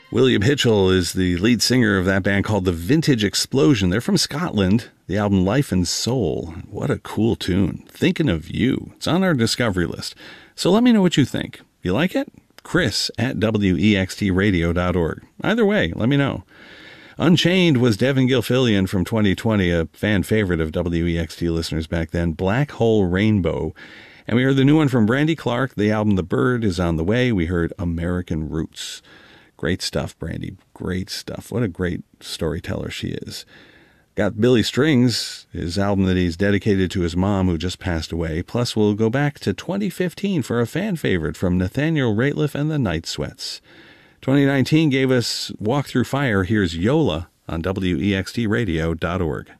William Hitchell is the lead singer of that band called The Vintage Explosion. They're from Scotland. The album Life and Soul. What a cool tune. Thinking of You. It's on our Discovery list. So let me know what you think. You like it? Chris at wextradio.org. Either way, let me know. Unchained was Devin Gilfillian from 2020, a fan favorite of WEXT listeners back then. Black Hole Rainbow. And we heard the new one from Brandy Clark. The album The Bird is on the way. We heard American Roots. Great stuff, Brandy. Great stuff. What a great storyteller she is. Got Billy Strings, his album that he's dedicated to his mom who just passed away. Plus, we'll go back to 2015 for a fan favorite from Nathaniel Rateliff and the Night Sweats. 2019 gave us Walk Through Fire. Here's Yola on WEXTradio.org.